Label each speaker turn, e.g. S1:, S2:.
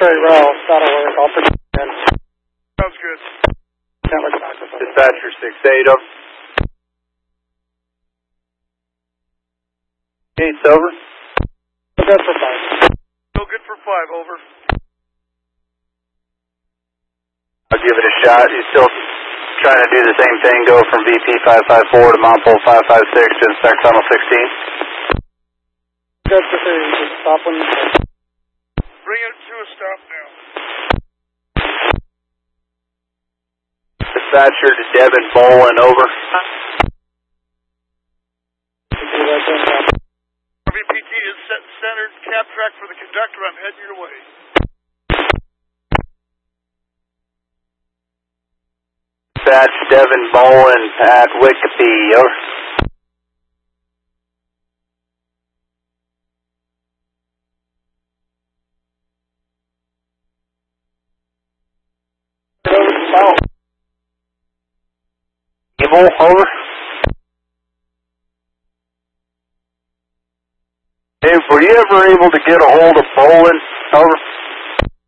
S1: Military Row, that'll work. I'll put it in.
S2: Sounds good.
S3: Dispatcher 6-8, over. Gates, over.
S1: Still good for 5.
S2: Still good for 5, over.
S3: I'll give it a shot. You still trying to do the same thing, go from VP 554 to Mount Pole 556 to inspect tunnel 16?
S1: Good for 3, just stop when you can.
S2: Bring it to a stop now.
S3: Dispatcher to Devin Bolin, over.
S2: RVPT is set centered, cap track for the conductor. I'm heading your way.
S3: Dispatch Devin Bolin at Wikipedia, over. Evil, over. Dave, were you ever able to get a hold of Bolin? Over.